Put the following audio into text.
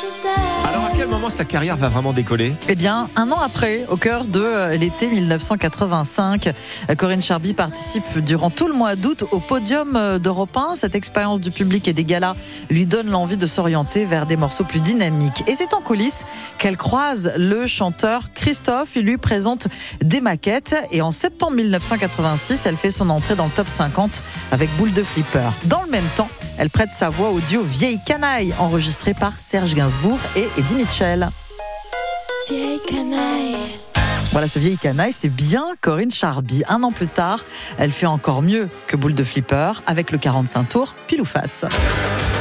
Alors à quel moment sa carrière va vraiment décoller ? Eh bien, un an après, au cœur de l'été 1985, Corinne Charby participe durant tout le mois d'août au podium d'Europe 1. Cette expérience du public et des galas lui donne l'envie de s'orienter vers des morceaux plus dynamiques. Et c'est en coulisses qu'elle croise le chanteur Christophe. Il lui présente des maquettes. Et en septembre 1986, elle fait son entrée dans le top 50 avec Boule de Flipper. Dans le même temps, elle prête sa voix au duo Vieille Canaille, enregistré par Serge Gainsbourg et Eddie Mitchell. Vieille canaille. Voilà, ce Vieille Canaille, c'est bien Corinne Charby. Un an plus tard, elle fait encore mieux que Boule de Flipper avec le 45 tours pile ou face.